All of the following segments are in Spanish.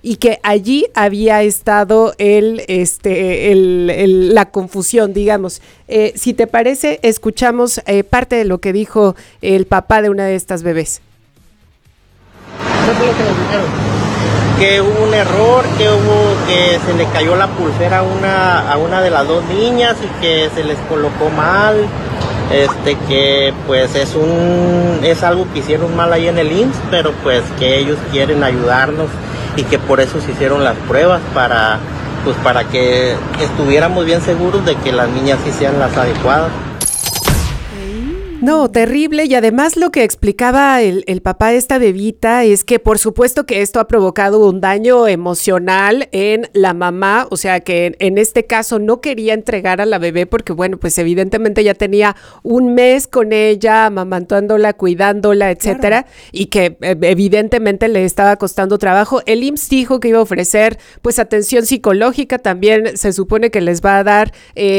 y que allí había estado la confusión, digamos. Si te parece, escuchamos parte de lo que dijo el papá de una de estas bebés. ¿Qué fue lo que nos dijeron? Que hubo un error, que se le cayó la pulsera a una de las dos niñas y que se les colocó mal, que pues es algo que hicieron mal ahí en el IMSS, pero pues que ellos quieren ayudarnos y que por eso se hicieron las pruebas para que estuviéramos bien seguros de que las niñas sí sean las adecuadas. No, terrible, y además lo que explicaba el papá de esta bebita es que por supuesto que esto ha provocado un daño emocional en la mamá, o sea que en este caso no quería entregar a la bebé porque bueno, pues evidentemente ya tenía un mes con ella, amamantándola, cuidándola, etcétera, claro. Y que evidentemente le estaba costando trabajo. El IMSS dijo que iba a ofrecer pues atención psicológica, también se supone que les va a dar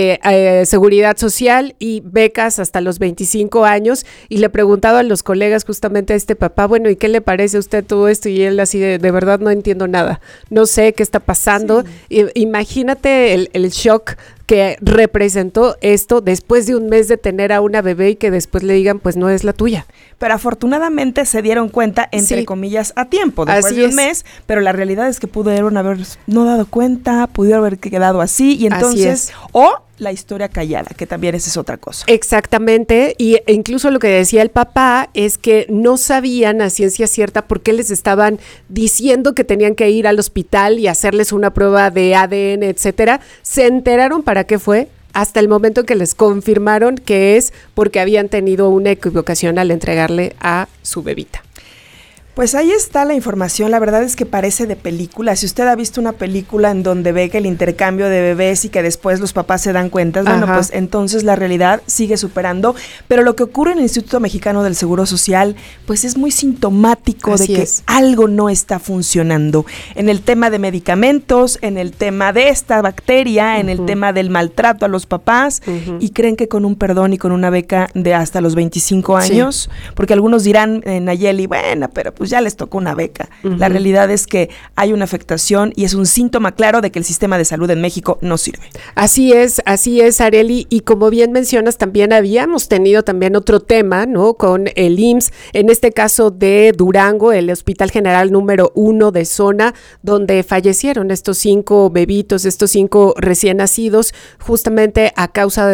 seguridad social y becas hasta los 25 años, y le preguntaba a los colegas justamente a este papá, bueno, ¿y qué le parece a usted todo esto? Y él así de verdad no entiendo nada, no sé qué está pasando. Sí. Imagínate el shock que representó esto después de un mes de tener a una bebé y que después le digan, pues no es la tuya. Pero afortunadamente se dieron cuenta, entre comillas, a tiempo, después de un mes, pero la realidad es que pudieron haber no dado cuenta, pudieron haber quedado así, y entonces, o la historia callada, que también esa es otra cosa. Exactamente, e incluso lo que decía el papá es que no sabían a ciencia cierta por qué les estaban diciendo que tenían que ir al hospital y hacerles una prueba de ADN, etcétera. Se enteraron para qué fue hasta el momento que les confirmaron que es porque habían tenido una equivocación al entregarle a su bebita. Pues ahí está la información, la verdad es que parece de película. Si usted ha visto una película en donde ve que el intercambio de bebés y que después los papás se dan cuenta, bueno, pues entonces la realidad sigue superando. Pero lo que ocurre en el Instituto Mexicano del Seguro Social, pues es muy sintomático de que algo no está funcionando. En el tema de medicamentos, en el tema de esta bacteria, en el tema del maltrato a los papás, y creen que con un perdón y con una beca de hasta los 25 años, porque algunos dirán, Nayeli, bueno, pero pues ya les tocó una beca. La realidad es que hay una afectación y es un síntoma claro de que el sistema de salud en México no sirve. Así es, Arely, y como bien mencionas, también habíamos tenido también otro tema, ¿no? Con el IMSS, en este caso de Durango, el Hospital General número 1 de zona, donde fallecieron estos 5 bebitos, estos 5 recién nacidos, justamente a causa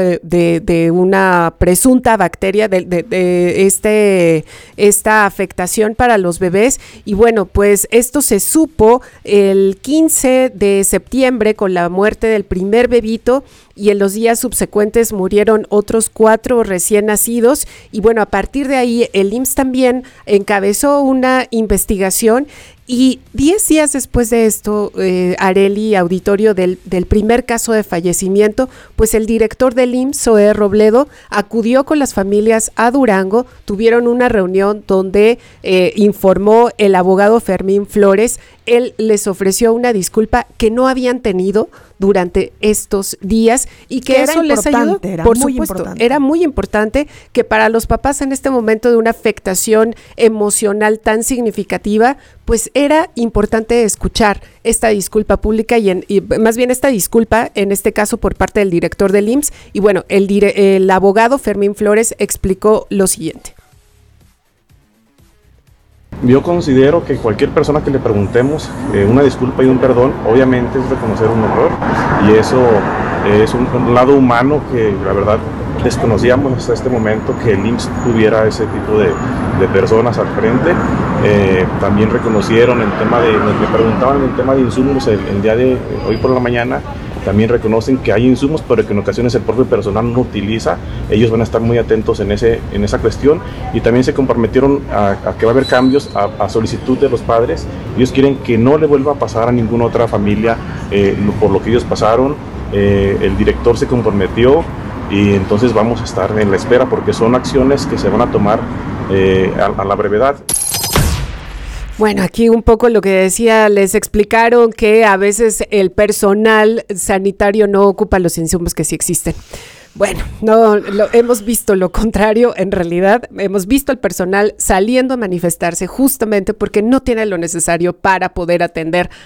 de una presunta bacteria, esta afectación para los bebés. Y bueno, pues esto se supo el 15 de septiembre con la muerte del primer bebito, y en los días subsecuentes murieron otros 4 recién nacidos. Y bueno, a partir de ahí el IMSS también encabezó una investigación. Y 10 días después de esto, Arely, auditorio, del primer caso de fallecimiento, pues el director del IMSS, Zoé Robledo, acudió con las familias a Durango, tuvieron una reunión donde informó el abogado Fermín Flores. Él les ofreció una disculpa que no habían tenido durante estos días y que eso les ayudó. Por supuesto, era muy importante que para los papás en este momento de una afectación emocional tan significativa, pues era importante escuchar esta disculpa pública y más bien esta disculpa, en este caso por parte del director del IMSS. Y bueno, el abogado Fermín Flores explicó lo siguiente. Yo considero que cualquier persona que le preguntemos una disculpa y un perdón, obviamente es reconocer un error, y eso es un lado humano que la verdad desconocíamos hasta este momento, que el IMSS tuviera ese tipo de personas al frente. También reconocieron el tema me preguntaban el tema de insumos el día de hoy por la mañana. También reconocen que hay insumos, pero que en ocasiones el propio personal no utiliza. Ellos van a estar muy atentos en esa cuestión, y también se comprometieron a que va a haber cambios a solicitud de los padres. Ellos quieren que no le vuelva a pasar a ninguna otra familia por lo que ellos pasaron. El director se comprometió, y entonces vamos a estar en la espera porque son acciones que se van a tomar a la brevedad. Bueno, aquí un poco lo que decía, les explicaron que a veces el personal sanitario no ocupa los insumos que sí existen. Bueno, no, hemos visto lo contrario, en realidad hemos visto al personal saliendo a manifestarse justamente porque no tiene lo necesario para poder atender